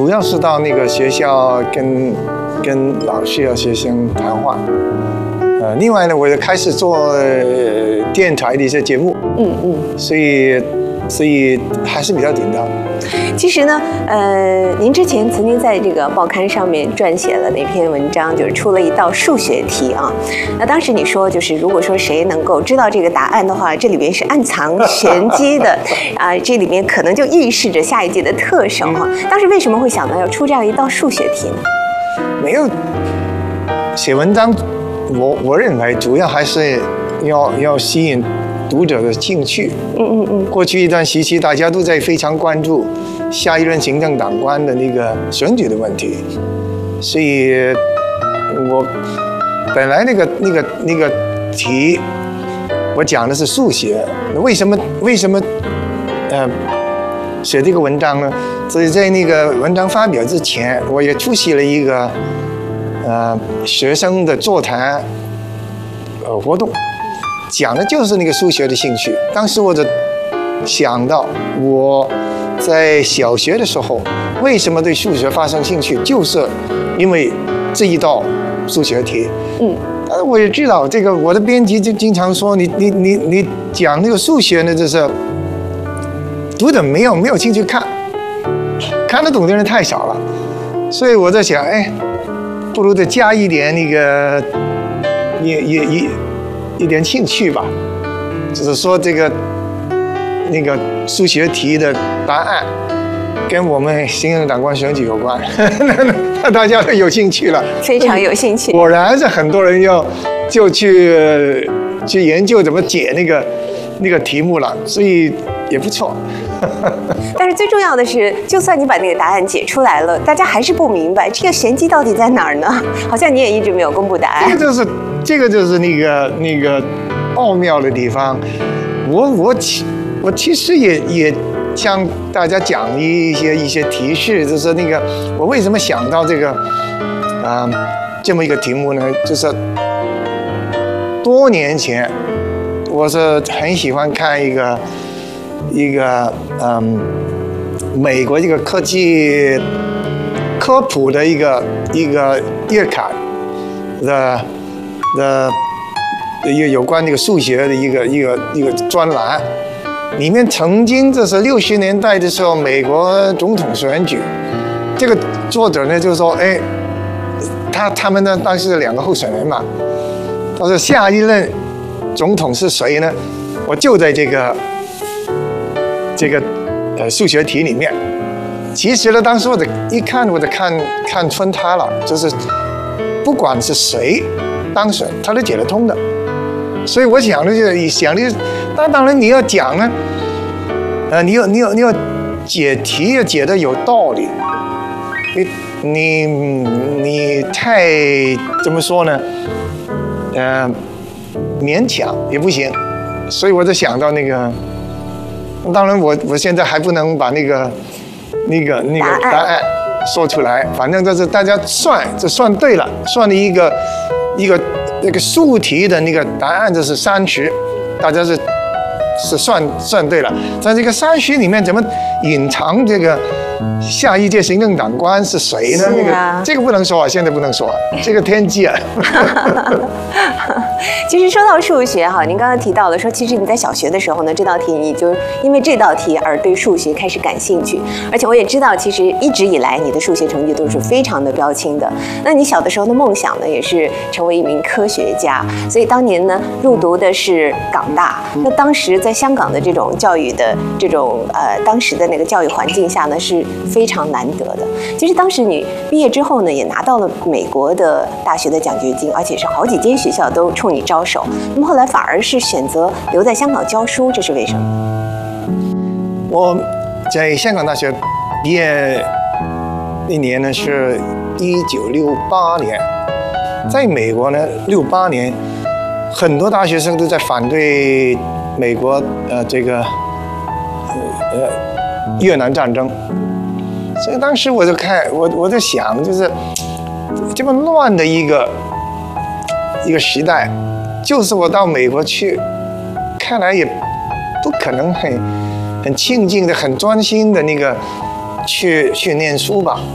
主要是到那个学校跟老师和学生谈话。另外呢，我也开始做电台的一些节目。所以还是比较紧张。 其实呢，您之前曾经在这个报刊上面撰写了那篇文章，就是出了一道数学题啊。那当时你说，就是如果说谁能够知道这个答案的话，这里面是暗藏玄机的啊，这里面可能就预示着下一届的特首哈。当时为什么会想到要出这样一道数学题呢？ 没有写文章，我认为主要还是要吸引读者的兴趣。过去一段时期，大家都在非常关注下一任行政长官的那个选举的问题，所以我本来那个题，我讲的是数学，为什么写这个文章呢？所以在那个文章发表之前，我也出席了一个学生的座谈活动。讲的就是那个数学的兴趣。当时我就想到，我在小学的时候为什么对数学发生兴趣，就是因为这一道数学题。我也知道这个，我的编辑就经常说，你讲那个数学呢，就是读者没有兴趣看得懂的人太少了，所以我在想，不如再加一点那个一点兴趣吧，就是说那个数学题的答案跟我们行政长官选举有关，那大家都有兴趣了， 非常有兴趣。 果然是很多人就去研究怎么解那个题目了，所以也不错。 但是最重要的是，就算你把那个答案解出来了，大家还是不明白这个玄机到底在哪儿呢？好像你也一直没有公布答案。 这个就是那个奥妙的地方。我其实也向大家讲一些提示，就是那个我为什么想到这个这么一个题目呢？就是多年前，我是很喜欢看一个美国一个科技科普的一个月刊的有关那个数学的一个专栏，里面曾经就是60年代的时候，美国总统选举，这个作者呢就说，他们呢当时2个候选人嘛，他说下一任总统是谁呢？我就在这个数学题里面。其实呢，当时我就看穿他了，就是不管是谁当选，他都解得通的。所以我想的那当然你要讲呢，你要解题要解得有道理，你太怎么说呢？勉强也不行。所以我就想到那个，当然我现在还不能把那个答案说出来，反正就是大家算对了，算了一个那个数题的那个答案就是30，大家是算对了。在这个30里面怎么隐藏这个下一届行政长官是谁呢？这个不能说啊，现在不能说，这个天机啊。 其实说到数学哈，您刚刚提到了说，其实你在小学的时候呢，这道题你就因为这道题而对数学开始感兴趣，而且我也知道，其实一直以来你的数学成绩都是非常的标青的。那你小的时候的梦想呢，也是成为一名科学家，所以当年呢入读的是港大。那当时在香港的这种教育的当时的那个教育环境下呢，是非常难得的。其实当时你毕业之后呢，也拿到了美国的大学的奖学金，而且是好几间学校都冲你招手。那么后来反而是选择留在香港教书，这是为什么？ 我在香港大学毕业那年呢是1968年，在美国呢68年，很多大学生都在反对美国越南战争，所以当时我在想，就是这么乱的一个时代，就是我到美国去，看来也不可能很静静的、很专心的那个去念书吧。